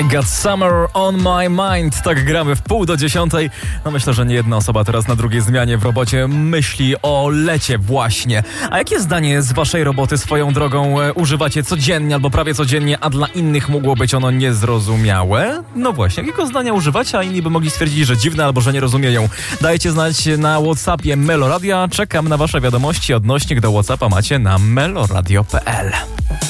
Got Summer on My Mind. Tak gramy w 9:30. No myślę, że nie jedna osoba teraz na drugiej zmianie w robocie myśli o lecie właśnie. A jakie zdanie z waszej roboty swoją drogą używacie codziennie albo prawie codziennie, a dla innych mogło być ono niezrozumiałe? No właśnie, jakiego zdania używacie, a inni by mogli stwierdzić, że dziwne albo że nie rozumieją? Dajcie znać na WhatsAppie Meloradia. Czekam na wasze wiadomości. Odnośnik do WhatsAppa macie na meloradio.pl.